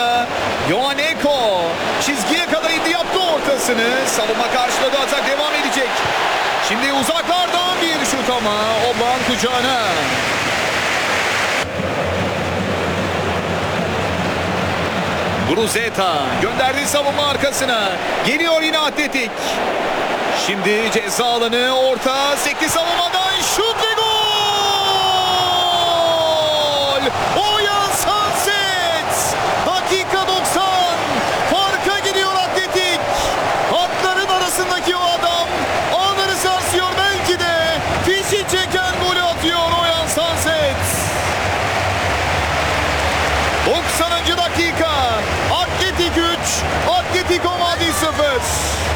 orada. Yohan Eko çizgiye kadar indi, yaptı ortasını. Savunma karşıladı, atak devam edecek. Şimdi uzaklardan bir şut ama Oblak'ın kucağına. Bruzeta gönderdi savunma arkasına. Geliyor yine Atletik. Şimdi ceza alanı, orta sekti, savunmadan şut ve gol! Oyan Sanset! Dakika 90. Farka gidiyor Atletik. Hatların arasındaki o adam ağları sarsıyor, belki de fişi çeken golü atıyor Oyan Sanset. 90. dakika. Atletik 3, Atletico Madrid 0.